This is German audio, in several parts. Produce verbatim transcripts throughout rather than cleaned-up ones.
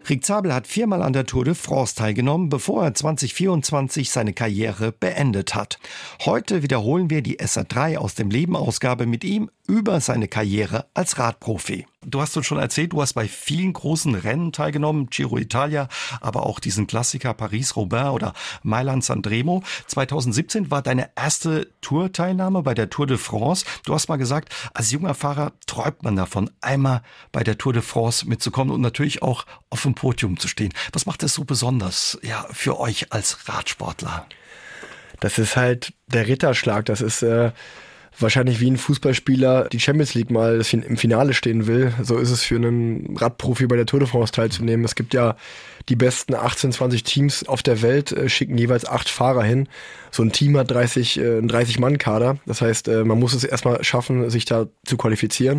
Rick Zabel hat viermal an der Tour de France teilgenommen, bevor er zwanzig vierundzwanzig seine Karriere beendet hat. Heute wiederholen wir die S R drei aus dem Leben-Ausgabe mit ihm über seine Karriere als Radprofi. Du hast uns schon erzählt, du hast bei vielen großen Rennen teilgenommen, Giro Italia, aber auch diesen Klassiker Paris-Roubaix oder Mailand-San Remo. zweitausendsiebzehn war deine erste Tour-Teilnahme bei der Tour de France. Du hast mal gesagt, als junger Fahrer träumt man davon, einmal bei der Tour de France mitzukommen und natürlich auch auf dem Podium zu stehen. Was macht es so besonders, ja, für euch als Radsportler? Das ist halt der Ritterschlag. Das ist äh, wahrscheinlich wie ein Fußballspieler die Champions League mal im Finale stehen will. So ist es für einen Radprofi bei der Tour de France teilzunehmen. Es gibt ja die besten achtzehn, zwanzig Teams auf der Welt, äh, schicken jeweils acht Fahrer hin. So ein Team hat dreißig, äh, einen dreißig-Mann-Kader. Das heißt, äh, man muss es erstmal schaffen, sich da zu qualifizieren.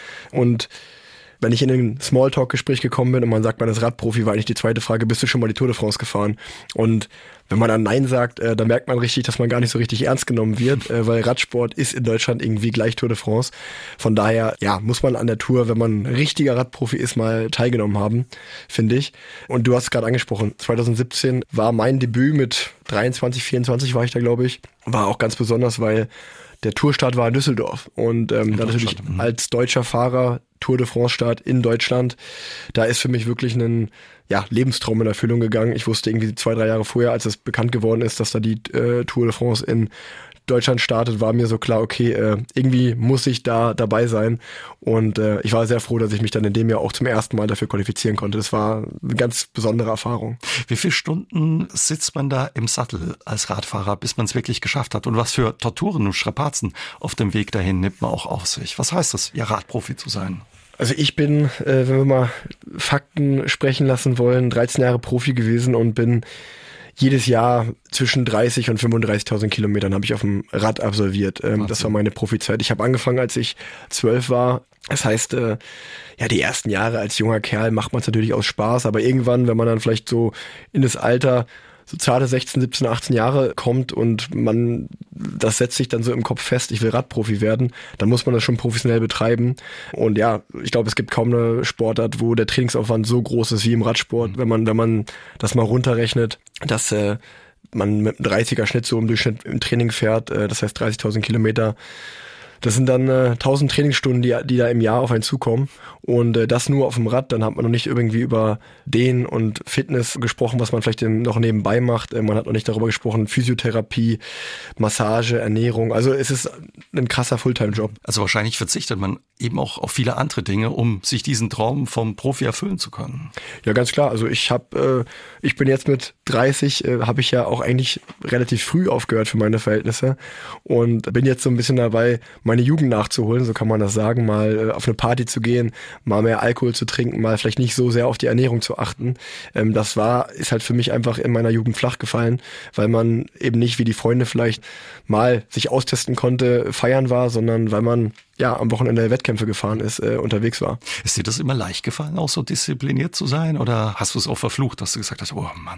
Und wenn ich in ein Smalltalk-Gespräch gekommen bin und man sagt, man ist Radprofi, war eigentlich die zweite Frage, bist du schon mal die Tour de France gefahren? Und wenn man dann Nein sagt, äh, dann merkt man richtig, dass man gar nicht so richtig ernst genommen wird, äh, weil Radsport ist in Deutschland irgendwie gleich Tour de France. Von daher, ja, muss man an der Tour, wenn man ein richtiger Radprofi ist, mal teilgenommen haben, finde ich. Und du hast es gerade angesprochen, zweitausendsiebzehn war mein Debüt mit dreiundzwanzig, vierundzwanzig war ich da, glaube ich. War auch ganz besonders, weil der Tourstart war in Düsseldorf. Und ähm, da natürlich als deutscher Fahrer Tour de France Start in Deutschland, da ist für mich wirklich ein ja, Lebenstraum in Erfüllung gegangen. Ich wusste irgendwie zwei, drei Jahre vorher, als es bekannt geworden ist, dass da die äh, Tour de France in Deutschland startet, war mir so klar, okay, äh, irgendwie muss ich da dabei sein. Und äh, ich war sehr froh, dass ich mich dann in dem Jahr auch zum ersten Mal dafür qualifizieren konnte. Das war eine ganz besondere Erfahrung. Wie viele Stunden sitzt man da im Sattel als Radfahrer, bis man es wirklich geschafft hat? Und was für Torturen und Strapazen auf dem Weg dahin nimmt man auch auf sich? Was heißt es, ja, Radprofi zu sein? Also ich bin, äh, wenn wir mal Fakten sprechen lassen wollen, dreizehn Jahre Profi gewesen und bin jedes Jahr zwischen dreißig und fünfunddreißigtausend Kilometern habe ich auf dem Rad absolviert. Ähm, das war meine Profizeit. Ich habe angefangen, als ich zwölf war. Das heißt, äh, ja, die ersten Jahre als junger Kerl macht man es natürlich aus Spaß, aber irgendwann, wenn man dann vielleicht so in das Alter so zarte sechzehn, siebzehn, achtzehn Jahre kommt und man, das setzt sich dann so im Kopf fest, ich will Radprofi werden, dann muss man das schon professionell betreiben. Und ja, ich glaube, es gibt kaum eine Sportart, wo der Trainingsaufwand so groß ist wie im Radsport, wenn man, wenn man das mal runterrechnet, dass äh, man mit einem dreißiger Schnitt so im Durchschnitt im Training fährt, äh, das heißt dreißigtausend Kilometer. Das sind dann äh, tausend Trainingsstunden, die, die da im Jahr auf einen zukommen. Und äh, das nur auf dem Rad. Dann hat man noch nicht irgendwie über Dehnen und Fitness gesprochen, was man vielleicht noch nebenbei macht. Äh, man hat noch nicht darüber gesprochen, Physiotherapie, Massage, Ernährung. Also es ist ein krasser Fulltime-Job. Also wahrscheinlich verzichtet man eben auch auf viele andere Dinge, um sich diesen Traum vom Profi erfüllen zu können. Ja, ganz klar. Also ich habe, äh, ich bin jetzt mit dreißig, äh, habe ich ja auch eigentlich relativ früh aufgehört für meine Verhältnisse und bin jetzt so ein bisschen dabei, meine Jugend nachzuholen, so kann man das sagen, mal äh, auf eine Party zu gehen, mal mehr Alkohol zu trinken, mal vielleicht nicht so sehr auf die Ernährung zu achten. Ähm, das war, ist halt für mich einfach in meiner Jugend flach gefallen, weil man eben nicht wie die Freunde vielleicht mal sich austesten konnte, feiern war, sondern weil man ja am Wochenende Wettkämpfe gefahren ist, äh, unterwegs war. Ist dir das immer leicht gefallen, auch so diszipliniert zu sein, oder hast du es auch verflucht, dass du gesagt hast, oh Mann?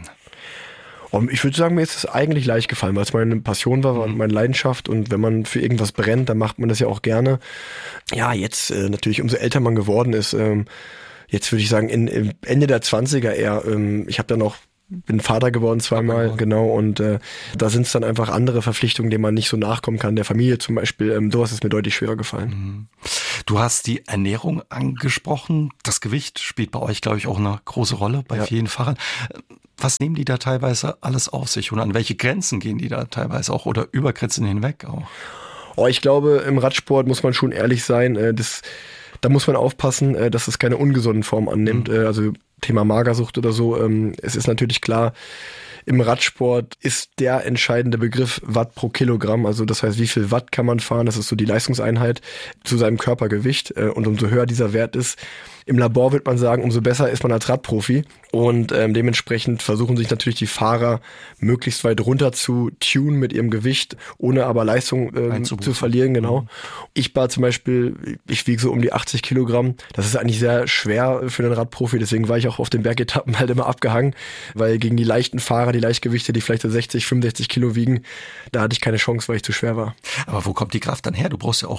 Und ich würde sagen, mir ist es eigentlich leicht gefallen, weil es meine Passion war, mhm. meine Leidenschaft, und wenn man für irgendwas brennt, dann macht man das ja auch gerne. Ja, jetzt äh, natürlich, umso älter man geworden ist, ähm, jetzt würde ich sagen, in, in Ende der zwanziger eher, ähm, ich habe dann auch bin Vater geworden zweimal, geworden. genau, und äh, da sind es dann einfach andere Verpflichtungen, denen man nicht so nachkommen kann, der Familie zum Beispiel. Ähm, sowas ist mir deutlich schwerer gefallen. Du hast die Ernährung angesprochen. Das Gewicht spielt bei euch, glaube ich, auch eine große Rolle bei ja. vielen Fahrern. Was nehmen die da teilweise alles auf sich und an welche Grenzen gehen die da teilweise auch oder über Grenzen hinweg auch? Oh, ich glaube, im Radsport muss man schon ehrlich sein, äh, das, da muss man aufpassen, äh, dass es keine ungesunden Form annimmt. Mhm. Äh, also Thema Magersucht oder so. Ähm, es ist natürlich klar, im Radsport ist der entscheidende Begriff Watt pro Kilogramm. Also das heißt, wie viel Watt kann man fahren? Das ist so die Leistungseinheit zu seinem Körpergewicht. Äh, und umso höher dieser Wert ist, im Labor wird man sagen, umso besser ist man als Radprofi. Und ähm, dementsprechend versuchen sich natürlich die Fahrer möglichst weit runter zu tunen mit ihrem Gewicht, ohne aber Leistung ähm, zu verlieren. Genau. Mhm. Ich war zum Beispiel, ich wiege so um die achtzig Kilogramm. Das ist eigentlich sehr schwer für den Radprofi. Deswegen war ich auch auf den Bergetappen halt immer abgehangen, weil gegen die leichten Fahrer, die Leichtgewichte, die vielleicht so sechzig, fünfundsechzig Kilo wiegen, da hatte ich keine Chance, weil ich zu schwer war. Aber wo kommt die Kraft dann her? Du brauchst ja auch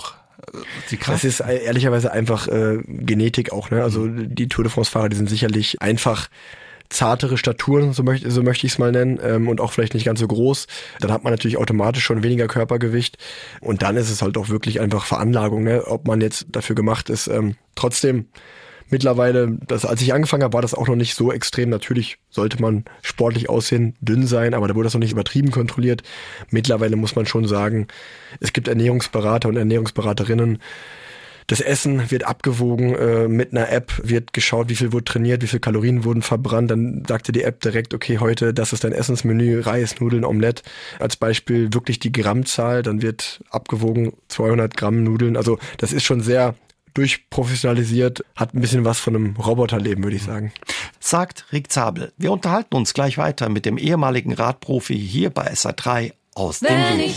die Kraft. Das ist ehrlicherweise einfach äh, Genetik auch. Ne? Also die Tour de France-Fahrer, die sind sicherlich einfach zartere Staturen, so möchte, so möchte ich es mal nennen, ähm, und auch vielleicht nicht ganz so groß. Dann hat man natürlich automatisch schon weniger Körpergewicht und dann ist es halt auch wirklich einfach Veranlagung, ne? Ob man jetzt dafür gemacht ist. Ähm, trotzdem, mittlerweile, das, als ich angefangen habe, war das auch noch nicht so extrem. Natürlich sollte man sportlich aussehen, dünn sein, aber da wurde das noch nicht übertrieben kontrolliert. Mittlerweile muss man schon sagen, es gibt Ernährungsberater und Ernährungsberaterinnen. Das Essen wird abgewogen, äh, mit einer App wird geschaut, wie viel wurde trainiert, wie viel Kalorien wurden verbrannt. Dann sagte die App direkt, okay, heute, das ist dein Essensmenü, Reis, Nudeln, Omelette. Als Beispiel wirklich die Grammzahl, dann wird abgewogen zweihundert Gramm Nudeln. Also das ist schon sehr durchprofessionalisiert, hat ein bisschen was von einem Roboterleben, würde ich sagen. Sagt Rick Zabel. Wir unterhalten uns gleich weiter mit dem ehemaligen Radprofi hier bei S R drei aus dem Leben.